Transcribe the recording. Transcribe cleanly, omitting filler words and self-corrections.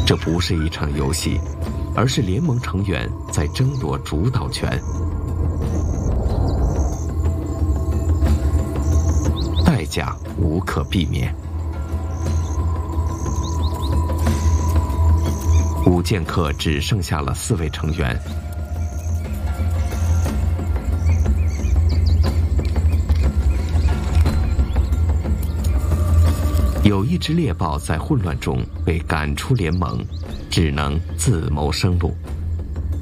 这不是一场游戏，而是联盟成员在争夺主导权。代价无可避免。五剑客只剩下了4位成员。有一只猎豹在混乱中被赶出联盟，只能自谋生路。